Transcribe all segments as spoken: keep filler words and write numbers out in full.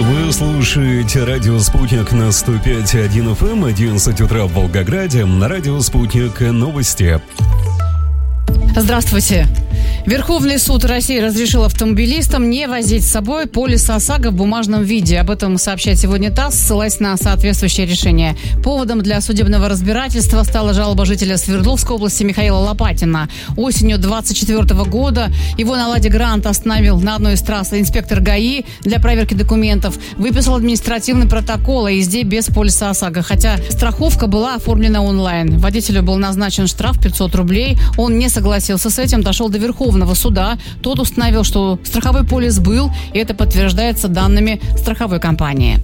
Вы слушаете радио «Спутник» на сто пять и один эф эм, одиннадцать утра в Волгограде. На радио «Спутник» новости. Здравствуйте. Верховный суд России разрешил автомобилистам не возить с собой полис ОСАГО в бумажном виде. Об этом сообщает сегодня ТАСС, ссылаясь на соответствующее решение. Поводом для судебного разбирательства стала жалоба жителя Свердловской области Михаила Лопатина. Осенью двадцать четвёртого года его на «Ладе Грант» остановил на одной из трасс инспектор ГАИ для проверки документов. Выписал административный протокол о езде без полиса ОСАГО, хотя страховка была оформлена онлайн. Водителю был назначен штраф пятьсот рублей. Он не согласился с этим, дошел до Верховного суда. Тот установил, что страховой полис был, и это подтверждается данными страховой компании.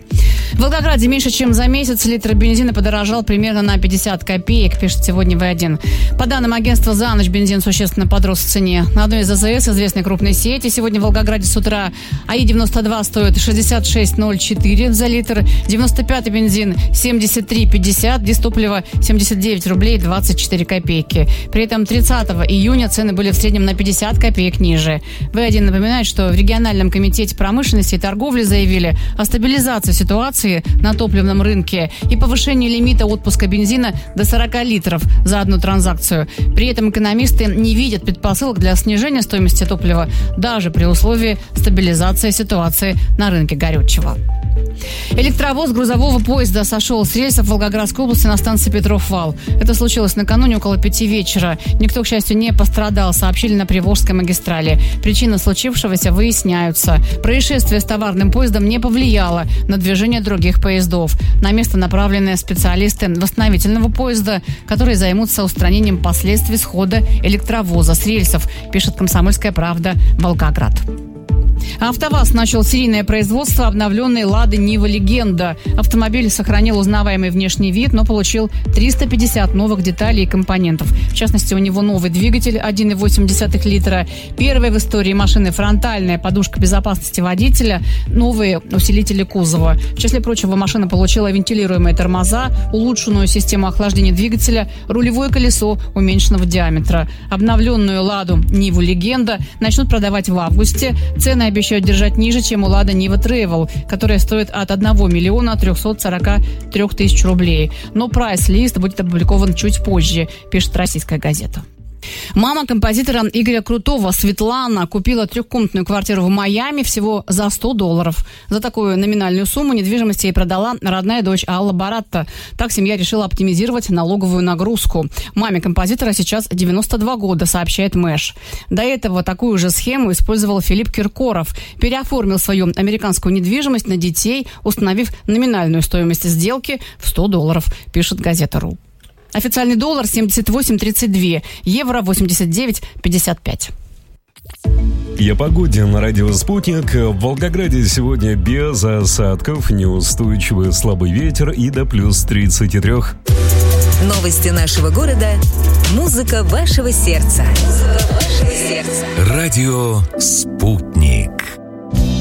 В Волгограде меньше чем за месяц литр бензина подорожал примерно на пятьдесят копеек, пишет сегодня вэ один. По данным агентства, за ночь бензин существенно подрос в цене. На одной из АЗС известной крупной сети сегодня в Волгограде с утра АИ девяносто два стоит шестьдесят шесть ноль четыре за литр, девяносто пятый бензин семьдесят три пятьдесят, дизтопливо семьдесят девять рублей двадцать четыре копейки. При этом тридцатого июня цены были в среднем на пятьдесят копеек ниже. вэ один напоминает, что в региональном комитете промышленности и торговли заявили о стабилизации ситуации на топливном рынке и повышении лимита отпуска бензина до сорок литров за одну транзакцию. При этом экономисты не видят предпосылок для снижения стоимости топлива даже при условии стабилизации ситуации на рынке горючего. Электровоз грузового поезда сошел с рельсов в Волгоградской области на станции Петров-Вал. Это случилось накануне около пяти вечера. Никто, к счастью, не пострадал, сообщили на Приволжской магистрали. Причины случившегося выясняются. Происшествие с товарным поездом не повлияло на движение других поездов. На место направлены специалисты восстановительного поезда, которые займутся устранением последствий схода электровоза с рельсов, пишет «Комсомольская правда», Волгоград. АвтоВАЗ начал серийное производство обновленной «Лады Нива Легенда». Автомобиль сохранил узнаваемый внешний вид, но получил триста пятьдесят новых деталей и компонентов. В частности, у него новый двигатель один и восемь десятых литра, первая в истории машины фронтальная подушка безопасности водителя, новые усилители кузова. В числе прочего, машина получила вентилируемые тормоза, улучшенную систему охлаждения двигателя, рулевое колесо уменьшенного диаметра. Обновленную «Ладу Ниву Легенда» начнут продавать в августе. Цены обещают держать ниже, чем у «Лада Нива Тревел», которая стоит от одного миллиона трехсот сорока трёх тысяч рублей. Но прайс-лист будет опубликован чуть позже, пишет «Российская газета». Мама композитора Игоря Крутого, Светлана, купила трехкомнатную квартиру в Майами всего за сто долларов. За такую номинальную сумму недвижимости ей продала родная дочь Алла Баратта. Так семья решила оптимизировать налоговую нагрузку. Маме композитора сейчас девяносто два года, сообщает Мэш. До этого такую же схему использовал Филипп Киркоров. Переоформил свою американскую недвижимость на детей, установив номинальную стоимость сделки в сто долларов, пишет газета.ру. Официальный доллар семьдесят восемь тридцать два, евро восемьдесят девять пятьдесят пять. И о погоде на радио «Спутник». В Волгограде сегодня без осадков, неустойчивый слабый ветер и до плюс тридцати трёх. Новости нашего города. Музыка вашего сердца. Музыка вашего сердца. Радио «Спутник».